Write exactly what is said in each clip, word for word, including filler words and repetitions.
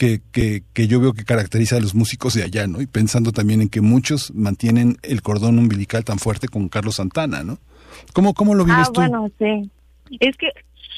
que, que, que yo veo que caracteriza a los músicos de allá, ¿no? Y pensando también en que muchos mantienen el cordón umbilical tan fuerte con Carlos Santana, ¿no? ¿Cómo, cómo lo vives ah, tú? Bueno, sí. Es que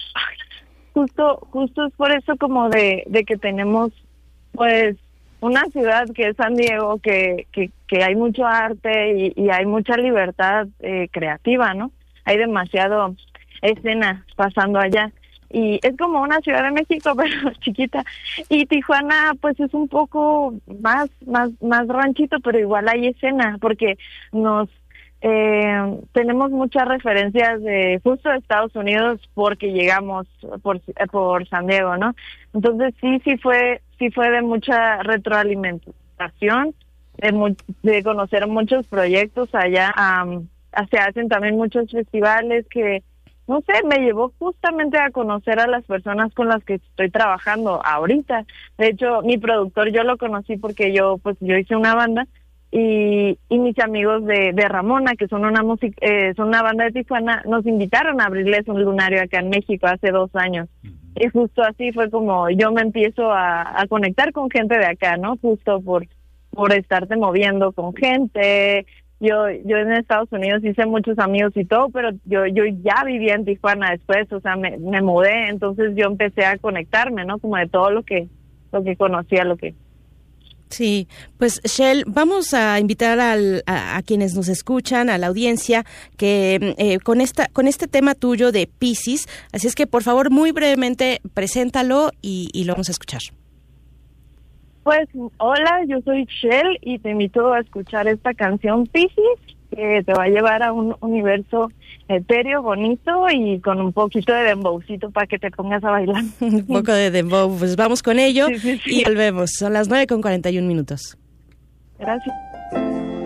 justo, justo es por eso como de, de que tenemos, pues, una ciudad que es San Diego, que, que, que hay mucho arte y, y hay mucha libertad eh, creativa, ¿no? Hay demasiado escena pasando allá. Y es como una Ciudad de México, pero chiquita. Y Tijuana, pues, es un poco más, más, más ranchito, pero igual hay escena, porque nos eh, tenemos muchas referencias de justo de Estados Unidos porque llegamos por por San Diego, ¿no? Entonces sí, sí fue, sí fue de mucha retroalimentación, de, mu- de conocer muchos proyectos allá. Um, se hacen también muchos festivales que, no sé, me llevó justamente a conocer a las personas con las que estoy trabajando ahorita. De hecho, mi productor yo lo conocí porque yo, pues, yo hice una banda y, y mis amigos de, de Ramona, que son una música, eh, son una banda de Tijuana, nos invitaron a abrirles un lunario acá en México hace dos años. Y justo así fue como yo me empiezo a, a conectar con gente de acá, ¿no? Justo por, por estarte moviendo con gente. Yo yo en Estados Unidos hice muchos amigos y todo, pero yo yo ya vivía en Tijuana después, o sea, me, me mudé, entonces yo empecé a conectarme, ¿no? Como de todo lo que lo que conocía, lo que... Sí, pues Shel, vamos a invitar al, a, a quienes nos escuchan, a la audiencia, que eh, con esta con este tema tuyo de Piscis, así es que por favor muy brevemente preséntalo y, y lo vamos a escuchar. Pues hola, yo soy Shel y te invito a escuchar esta canción Piscis, que te va a llevar a un universo etéreo, bonito y con un poquito de dembowcito para que te pongas a bailar. Un poco de dembow, pues vamos con ello. Sí, sí, sí. Y volvemos. Son las nueve con cuarenta y un minutos. Gracias.